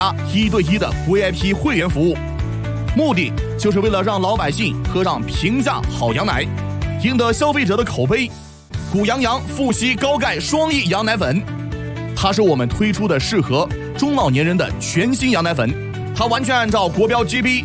1对1的 VIP 会员服务，目的就是为了让老百姓喝上平价好羊奶，赢得消费者的口碑。谷羊羊富硒高钙双益羊奶粉，它是我们推出的适合中老年人的全新羊奶粉，它完全按照国标 GB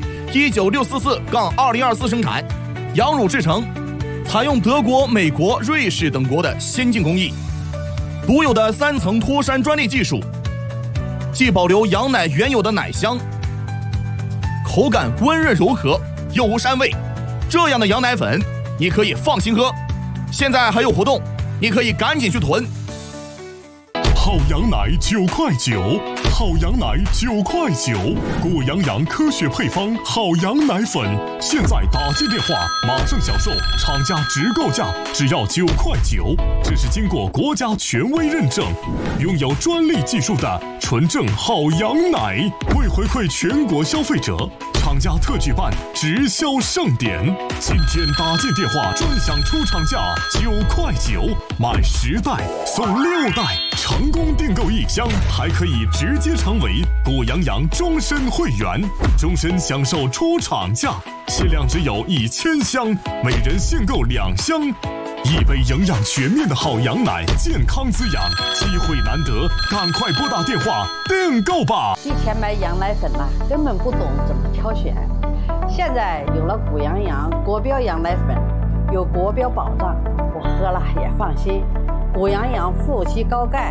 19644-2024生产，羊乳制成，采用德国、美国、瑞士等国的先进工艺，独有的3层脱山专利技术，既保留羊奶原有的奶香，口感温润柔和，又无膻味。这样的羊奶粉你可以放心喝，现在还有活动，你可以赶紧去囤。 好羊奶9块9，好羊奶9块9，谷羊羊科学配方好羊奶粉，现在打进电话马上享受厂家直购价，只要9块9，这是经过国家权威认证，拥有专利技术的纯正好羊奶。为回馈全国消费者，厂家特举办直销盛典，今天打进电话专享出厂价9块9，买10袋送6袋，成功订购1箱，还可以直接成为谷羊羊终身会员，终身享受出厂价，限量只有1000箱，每人限购2箱。一杯营养全面的好羊奶，健康滋养，机会难得，赶快拨打电话订购吧。 以前买羊奶粉根本不懂怎么挑选，现在有了谷羊羊国标羊奶粉，有国标保障，我喝了也放心。谷羊羊富硒高钙，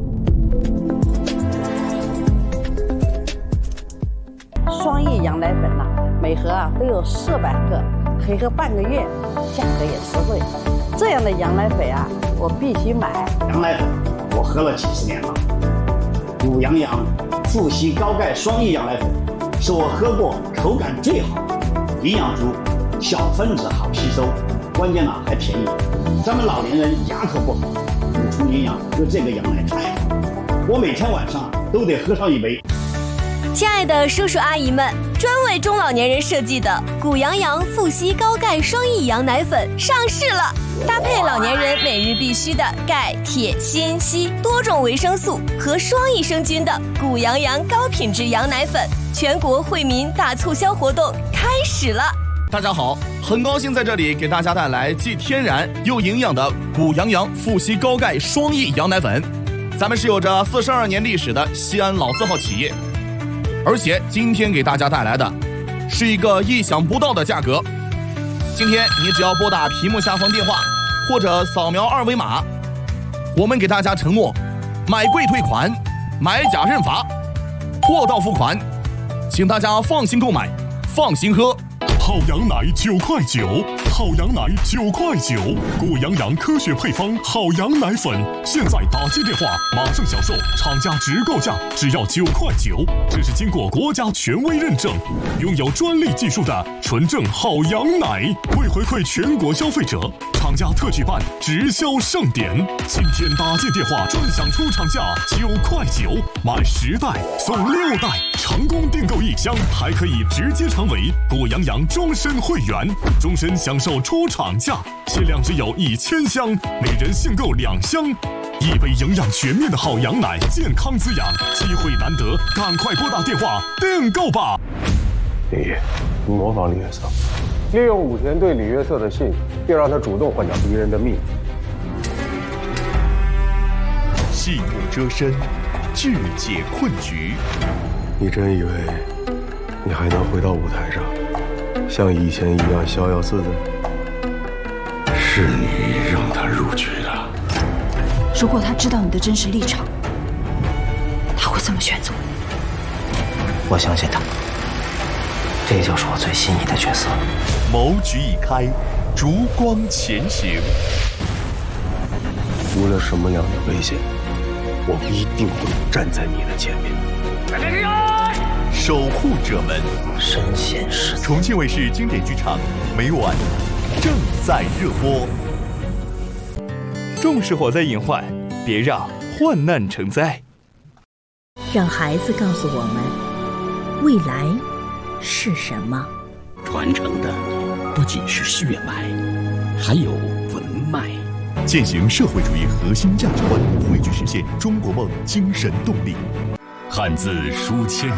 双益羊奶粉每盒都有400克，可以喝半个月，价格也实惠。这样的羊奶粉我必须买。 羊奶粉我喝了几10年了，谷羊羊富硒高钙双益羊奶粉是我喝过口感最好，营养足，小分子好吸收，关键还便宜。咱们老年人牙口不好，补充营养，喝这个羊奶太好了，我每天晚上都得喝上1杯。 亲爱的叔叔阿姨们，专为中老年人设计的谷羊羊富硒高钙双益羊奶粉上市了，搭配老年人每日必须的钙、铁、锌、硒多种维生素和双益生菌的谷羊羊高品质羊奶粉，全国惠民大促销活动开始了。 大家好，很高兴在这里给大家带来既天然又营养的谷羊羊富硒高钙双益羊奶粉。咱们是有着42年历史的西安老字号企业，而且今天给大家带来的是一个意想不到的价格。今天你只要拨打屏幕下方电话或者扫描2维码，我们给大家承诺买贵退款，买假认罚，货到付款，请大家放心购买，放心喝。 好羊奶9块9，好羊奶9块9，谷羊羊科学配方好羊奶粉，现在打进电话马上享受厂家直购价，只要9块9，这是经过国家权威认证，拥有专利技术的纯正好羊奶。为回馈全国消费者，厂家特举办直销盛典，今天打进电话专享出厂价9块9，买10袋送6袋，成功订购1箱，还可以直接成为谷羊羊终身会员，终身享受出厂价，限量只有1000箱，每人限购2箱。一杯营养全面的好羊奶，健康滋养，机会难得，赶快拨打电话订购吧。 林毅，你模仿李约瑟，利用武田对李约瑟的信，又让他主动换掉敌人的命。 细目遮身，智解困局。 你真以为你还能回到舞台上，像以前一样逍遥自在？ 是你让他入局的。 如果他知道你的真实立场，他会这么选择？ 我相信他，这就是我最心仪的角色。 谋局已开，烛光前行。 无论什么样的危险，我一定会站在你的前面。 守护者们， 身先士卒。 重庆卫视经典剧场每晚正在热播。重视火灾隐患，别让患难成灾。 让孩子告诉我们，未来是什么？ 传承的不仅是血脉，还有文脉。 践行社会主义核心价值观，汇聚实现中国梦精神动力。 汉字书千